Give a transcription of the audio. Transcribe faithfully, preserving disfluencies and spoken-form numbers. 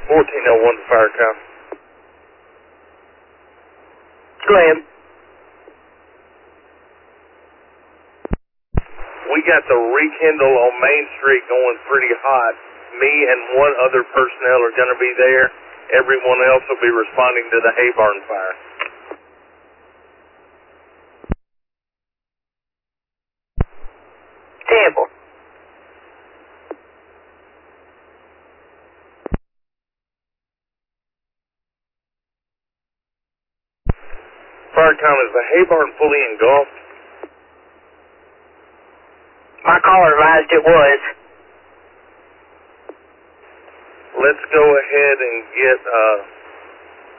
fourteen oh one to Firecom. Go ahead. We got the rekindle on Main Street going pretty hot. Me and one other personnel are going to be there. Everyone else will be responding to the hay barn fire. Tampa. Firecom, is the hay barn fully engulfed? My caller advised it was. Let's go ahead and get uh,